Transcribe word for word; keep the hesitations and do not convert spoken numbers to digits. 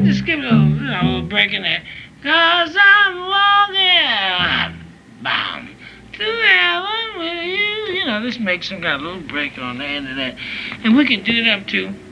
just give it a little, you know, a little break in there. Cause I'm walking, bam, to heaven with you. You know, just make some kind of little break on the end of that. And we can do it up to